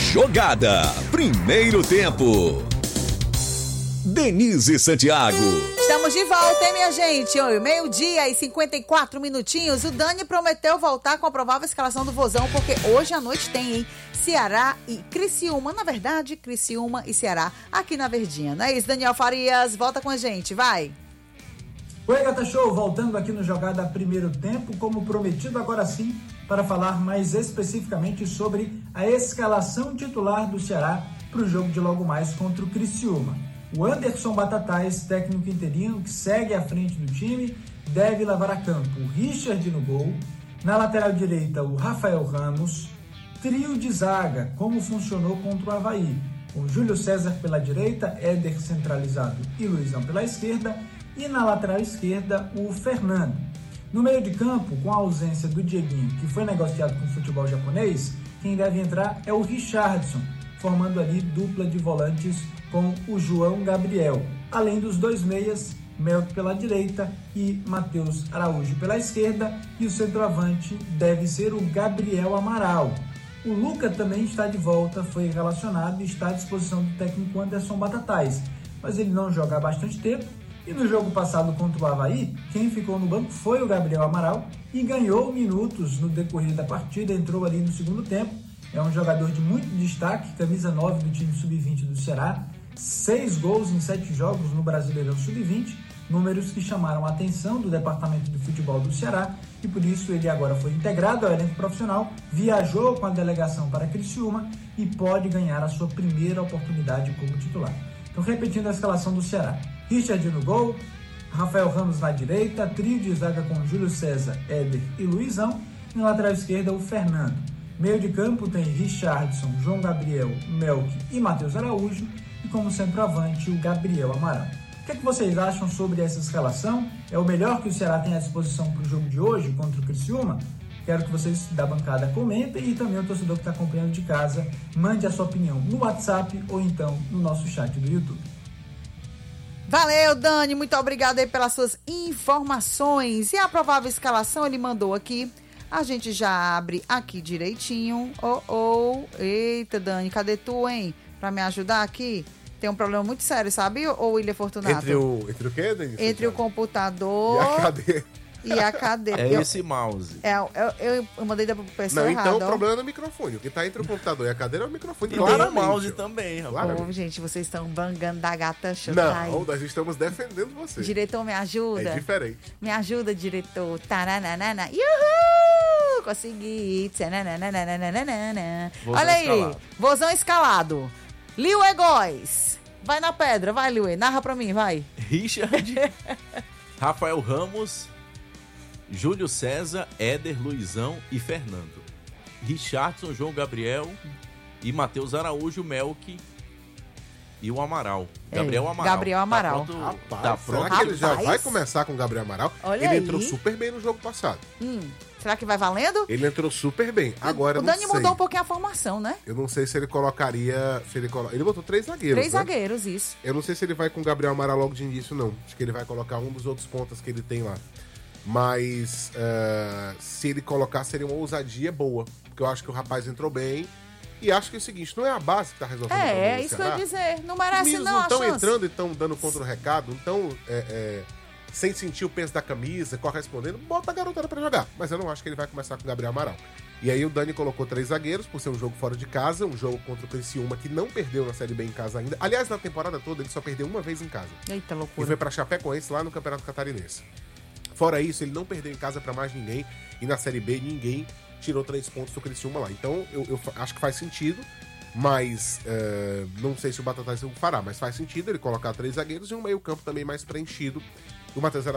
Jogada, primeiro tempo. Denise Santiago. Estamos de volta, hein, minha gente? Oi, 12:54. O Dani prometeu voltar com a provável escalação do Vozão, porque hoje à noite tem, hein? Ceará e Criciúma. Na verdade, Criciúma e Ceará aqui na Verdinha. Não é isso, Daniel Farias? Volta com a gente, vai. Oi, Gata Show. Voltando aqui no Jogada Primeiro Tempo, como prometido, agora sim, para falar mais especificamente sobre a escalação titular do Ceará para o jogo de logo mais contra o Criciúma. O Anderson Batatais, técnico interino, que segue à frente do time, deve levar a campo o Richard no gol, na lateral direita o Rafael Ramos, trio de zaga, como funcionou contra o Avaí, com Júlio César pela direita, Éder centralizado e Luizão pela esquerda, e na lateral esquerda o Fernando. No meio de campo, com a ausência do Dieguinho, que foi negociado com o futebol japonês, quem deve entrar é o Richardson, formando ali dupla de volantes com o João Gabriel, além dos dois meias, Melk pela direita e Matheus Araújo pela esquerda, e o centroavante deve ser o Gabriel Amaral. O Luca também está de volta, foi relacionado e está à disposição do técnico Anderson Batatais, mas ele não joga há bastante tempo, e no jogo passado contra o Avaí, quem ficou no banco foi o Gabriel Amaral e ganhou minutos no decorrer da partida, entrou ali no segundo tempo. É um jogador de muito destaque, camisa 9 do time sub-20 do Ceará, 6 gols em 7 jogos no Brasileirão sub-20, números que chamaram a atenção do Departamento de Futebol do Ceará, e por isso ele agora foi integrado ao elenco profissional, viajou com a delegação para Criciúma e pode ganhar a sua primeira oportunidade como titular. Então, repetindo a escalação do Ceará: Richard no gol, Rafael Ramos na direita, trio de zaga com Júlio César, Éder e Luizão, e na lateral esquerda o Fernando. Meio de campo tem Richardson, João Gabriel, Melk e Matheus Araújo, e como centroavante o Gabriel Amaral. O que é que vocês acham sobre essa escalação? É o melhor que o Ceará tem à disposição para o jogo de hoje contra o Criciúma? Quero que vocês da bancada comentem, e também o torcedor que está acompanhando de casa mande a sua opinião no WhatsApp ou então no nosso chat do YouTube. Valeu, Dani, muito obrigada aí pelas suas informações. E a provável escalação ele mandou aqui. A gente já abre aqui direitinho. Eita, Dani, cadê tu, hein? Pra me ajudar aqui. Tem um problema muito sério, sabe, ô William Fortunato? Entre o quê, Denise? Entre o computador e a cadeira. É esse mouse. Eu mandei da pessoa não, errada. Então o problema é no microfone. O que tá entre o computador e a cadeira é o microfone. E tem o mouse também, rapaz. Ô, gente, vocês estão bangando da gata show. Não, nós estamos defendendo você. Diretor, me ajuda. É diferente. Me ajuda, diretor. Taranana. Uhul! Consegui. Olha aí. Escalado. Vozão escalado. Liu Góes. Vai na pedra, vai, Liu. Narra pra mim, vai. Richard, Rafael Ramos, Júlio César, Éder, Luizão e Fernando. Richardson, João Gabriel e Matheus Araújo, Melk e o Amaral. Gabriel Amaral. Gabriel Amaral. Tá pronto. Será que ele já vai começar com o Gabriel Amaral? Olha ele aí. entrou super bem no jogo passado. Será que vai valendo? Ele entrou super bem. Agora, o Dani mudou um pouquinho a formação, né? Eu não sei se ele colocaria... Ele botou 3 zagueiros, 3 zagueiros, isso. Eu não sei se ele vai com o Gabriel Amaral logo de início, não. Acho que ele vai colocar um dos outros pontas que ele tem lá. Mas se ele colocar, seria uma ousadia boa. Porque eu acho que o rapaz entrou bem. E acho que é o seguinte, não é a base que tá resolvendo o problema do isso que Ceará. eu ia dizer. Não merece, Os não, a estão chance. entrando e estão dando contra o recado, então sem sentir o peso da camisa, correspondendo, bota a garotada pra jogar. Mas eu não acho que ele vai começar com o Gabriel Amaral. E aí o Dani colocou 3 zagueiros, por ser um jogo fora de casa, um jogo contra o Criciúma, que não perdeu na Série B em casa ainda. Aliás, na temporada toda, ele só perdeu uma vez em casa. Eita, E loucura. foi pra Chapecoense lá no Campeonato Catarinense. Fora isso, ele não perdeu em casa pra mais ninguém. E na Série B, ninguém tirou 3 pontos do Criciúma lá. Então, eu acho que faz sentido. Mas não sei se o Batatais fará, mas faz sentido ele colocar 3 zagueiros e um meio campo também mais preenchido. O Matheus